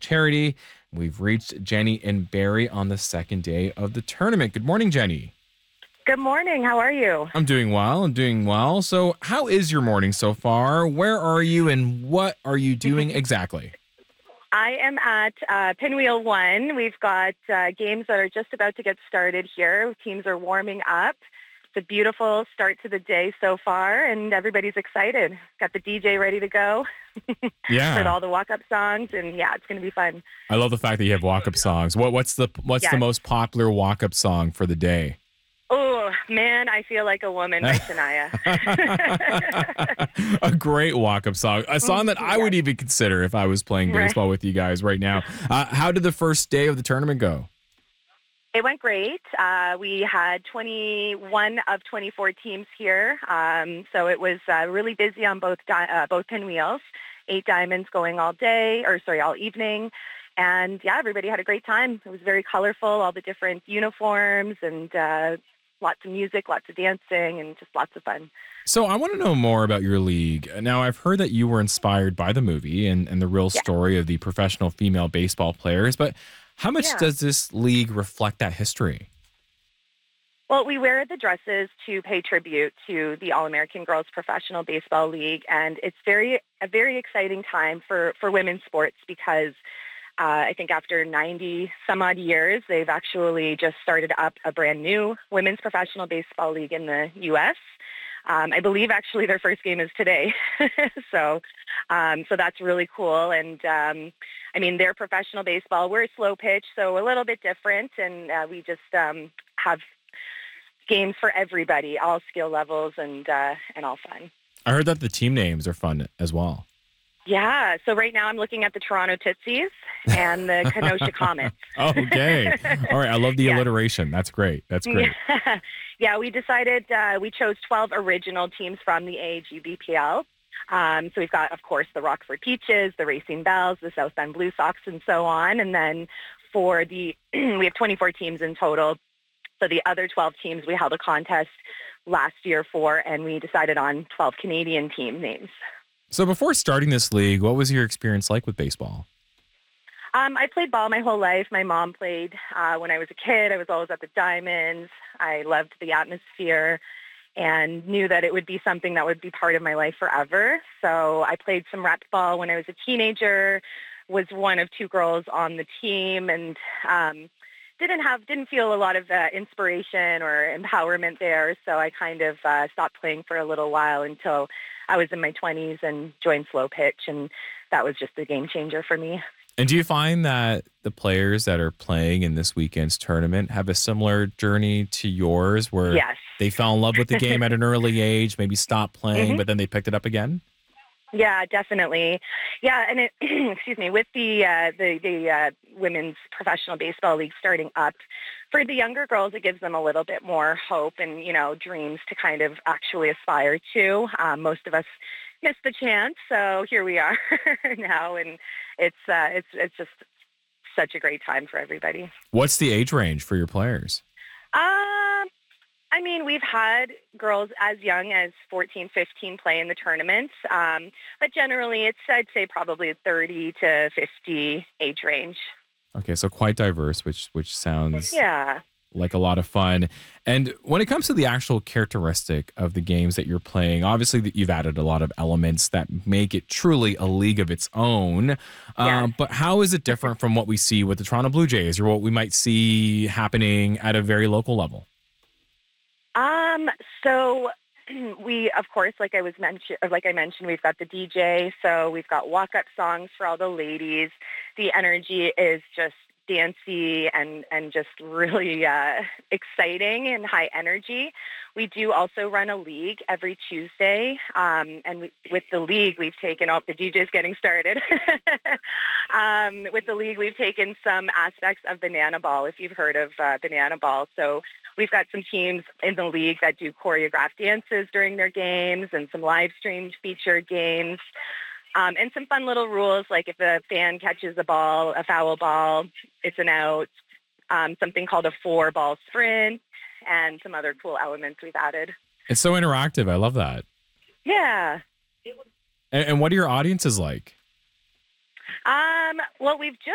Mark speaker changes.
Speaker 1: charity. We've reached Jenny and Barry on the second day of the tournament. Good morning, Jenny.
Speaker 2: Good morning. How are you?
Speaker 1: I'm doing well. So how is your morning so far? Where are you and what are you doing exactly?
Speaker 2: I am at Pinwheel 1. We've got games that are just about to get started here. Teams are warming up. It's a beautiful start to the day so far, and everybody's excited. Got the DJ ready to go
Speaker 1: Yeah.
Speaker 2: with all the walk-up songs, and yeah, it's going to be fun.
Speaker 1: I love the fact that you have walk-up songs. What's the
Speaker 2: Yes.
Speaker 1: most popular walk-up song for the day?
Speaker 2: Oh, man, I feel like a woman by Shania.
Speaker 1: A great walk-up song. A song that I would even consider if I was playing baseball with you guys right now. How did the first day of the tournament go?
Speaker 2: It went great. We had 21 of 24 teams here, so it was really busy on both pinwheels. 8 diamonds going all evening, and yeah, everybody had a great time. It was very colorful, all the different uniforms, and lots of music, lots of dancing, and just lots of fun.
Speaker 1: So I want to know more about your league. Now, I've heard that you were inspired by the movie and the real story of the professional female baseball players, but how much does this league reflect that history?
Speaker 2: Well, we wear the dresses to pay tribute to the All-American Girls Professional Baseball League, and it's a very exciting time for women's sports because I think after 90 some odd years, they've actually just started up a brand new women's professional baseball league in the U.S. I believe actually their first game is today. So that's really cool. And I mean, they're professional baseball. We're a slow pitch, so a little bit different. And we just have games for everybody, all skill levels and all fun.
Speaker 1: I heard that the team names are fun as well.
Speaker 2: Yeah. So right now I'm looking at the Toronto Tootsies and the Kenosha Comets.
Speaker 1: Okay. All right. I love the alliteration. That's great.
Speaker 2: Yeah, we decided we chose 12 original teams from the AAGBPL. So we've got, of course, the Rockford Peaches, the Racing Bells, the South Bend Blue Sox, and so on. And then for we have 24 teams in total. So the other 12 teams we held a contest last year for, and we decided on 12 Canadian team names.
Speaker 1: So before starting this league, what was your experience like with baseball?
Speaker 2: I played ball my whole life. My mom played when I was a kid. I was always at the Diamonds. I loved the atmosphere and knew that it would be something that would be part of my life forever. So I played some rep ball when I was a teenager, was one of 2 girls on the team, and didn't feel a lot of inspiration or empowerment there. So I kind of stopped playing for a little while until I was in my 20s and joined slow pitch, and that was just a game changer for me.
Speaker 1: And do you find that the players that are playing in this weekend's tournament have a similar journey to yours where they fell in love with the game at an early age, maybe stopped playing, but then they picked it up again?
Speaker 2: Yeah, definitely. Yeah, and it, excuse me, with the women's professional baseball league starting up, for the younger girls, it gives them a little bit more hope and, dreams to kind of actually aspire to. Most of us missed the chance, so here we are now, and it's just such a great time for everybody.
Speaker 1: What's the age range for your players?
Speaker 2: I mean, we've had girls as young as 14, 15 play in the tournaments, but generally it's, I'd say, probably 30 to 50 age range.
Speaker 1: Okay, so quite diverse, which sounds like a lot of fun. And when it comes to the actual characteristic of the games that you're playing, obviously that you've added a lot of elements that make it truly a league of its own. But how is it different from what we see with the Toronto Blue Jays or what we might see happening at a very local level?
Speaker 2: So we, of course, like I mentioned, we've got the DJ. So we've got walk-up songs for all the ladies. The energy is just dancey and just really exciting and high energy. We do also run a league every Tuesday, and with the league, we've taken the DJ's getting started. With the league, we've taken some aspects of Banana Ball, if you've heard of Banana Ball. So we've got some teams in the league that do choreographed dances during their games and some live streamed featured games. And some fun little rules, like if a fan catches a ball, a foul ball, it's an out, something called a 4-ball sprint, and some other cool elements we've added.
Speaker 1: It's so interactive. I love that.
Speaker 2: Yeah.
Speaker 1: And what are your audiences like?
Speaker 2: Well, we've just